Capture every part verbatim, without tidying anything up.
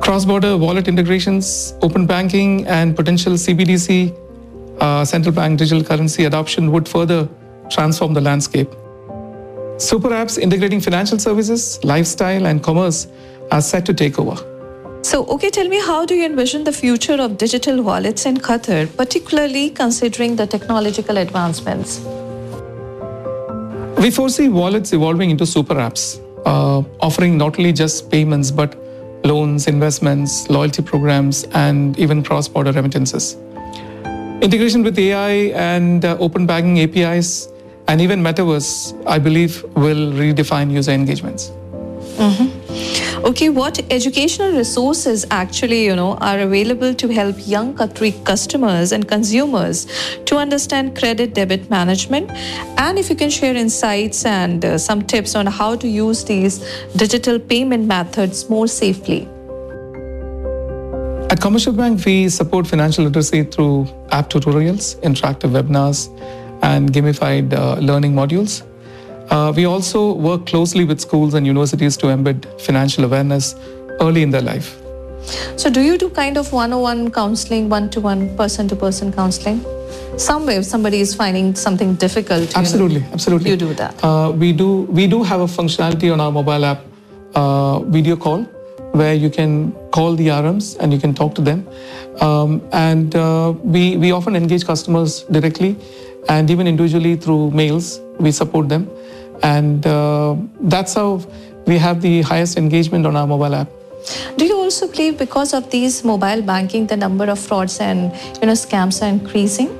Cross-border wallet integrations, open banking, and potential C B D C, uh, central bank digital currency adoption would further transform the landscape. Super apps integrating financial services, lifestyle, and commerce are set to take over. So, okay, tell me, how do you envision the future of digital wallets in Qatar, particularly considering the technological advancements? We foresee wallets evolving into super apps, uh, offering not only just payments, but loans, investments, loyalty programs, and even cross-border remittances. Integration with A I and uh, open banking A P Is and even metaverse, I believe, will redefine user engagements. Mm-hmm. Okay, what educational resources actually, you know, are available to help young Qatari customers and consumers to understand credit debit management? And if you can share insights and uh, some tips on how to use these digital payment methods more safely. At Commercial Bank, we support financial literacy through app tutorials, interactive webinars, and gamified uh, learning modules. Uh, we also work closely with schools and universities to embed financial awareness early in their life. So do you do kind of one-on-one counseling, one-to-one, person-to-person counseling? Somewhere, if somebody is finding something difficult, absolutely, you know, absolutely, you do that. Uh, we do. We do have a functionality on our mobile app, uh, video call, where you can call the R Ms and you can talk to them. Um, and uh, we we often engage customers directly, and even individually through mails. We support them, and uh, that's how we have the highest engagement on our mobile app. Do you also believe because of these mobile banking, the number of frauds and you know scams are increasing?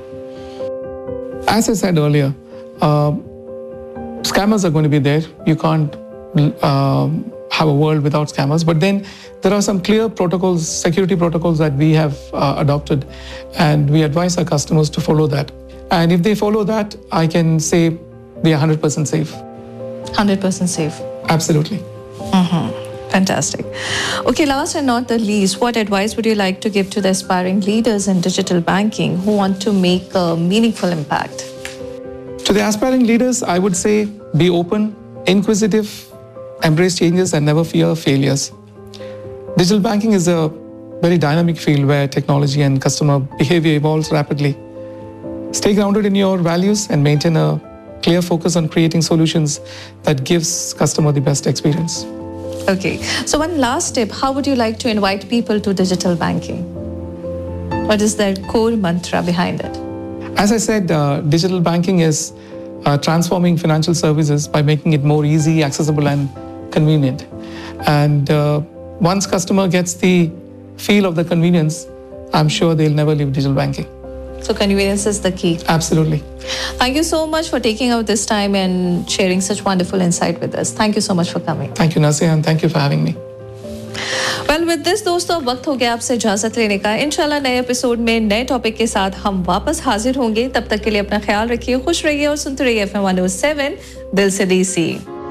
As I said earlier, uh, scammers are going to be there. You can't uh, have a world without scammers. But then there are some clear protocols, security protocols that we have uh, adopted, and we advise our customers to follow that. And if they follow that, I can say they are one hundred percent safe. one hundred percent safe. Absolutely. Mm-hmm. Fantastic. Okay, last and not the least, what advice would you like to give to the aspiring leaders in digital banking who want to make a meaningful impact? To the aspiring leaders, I would say be open, inquisitive, embrace changes, and never fear failures. Digital banking is a very dynamic field where technology and customer behavior evolves rapidly. Stay grounded in your values and maintain a clear focus on creating solutions that gives customer the best experience. Okay, so one last tip, how would you like to invite people to digital banking? What is their core mantra behind it? As I said, uh, digital banking is uh, transforming financial services by making it more easy, accessible, and convenient. And uh, once customer gets the feel of the convenience, I'm sure they'll never leave digital banking. So convenience is the key. Absolutely. Thank you so much for taking out this time and sharing such wonderful insight with us. Thank you so much for coming. Thank you, Nasia, and thank you for having me. Well, with this, दोस्तों, वक्त हो गया आपसे इजाजत लेने का. इंशाल्लाह नए एपिसोड में नए टॉपिक के साथ हम वापस हाजिर होंगे. तब तक के लिए अपना ख्याल रखिए, खुश रहिए और सुनते रहिए F M one O seven दिल से डीसी.